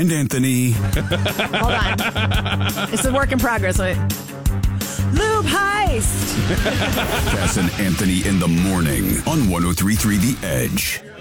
and Anthony. Hold on. It's a work in progress. Wait. Lube heist. Cass and Anthony in the morning on 103.3 The Edge.